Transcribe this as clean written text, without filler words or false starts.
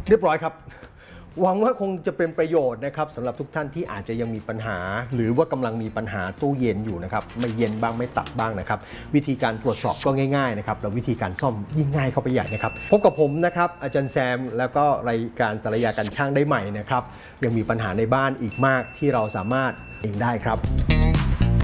เรียบร้อยครับหวังว่าคงจะเป็นประโยชน์นะครับสำหรับทุกท่านที่อาจจะยังมีปัญหาหรือว่ากำลังมีปัญหาตู้เย็นอยู่นะครับไม่เย็นบ้างไม่ตักบ้างนะครับวิธีการตรวจสอบก็ง่ายๆนะครับแล้ววิธีการซ่อมยิ่งง่ายเข้าไปใหญ่นะครับพบกับผมนะครับอาจารย์แซมแล้วก็รายการสารยากันช่างได้ใหม่นะครับยังมีปัญหาในบ้านอีกมากที่เราสามารถเองได้ครับ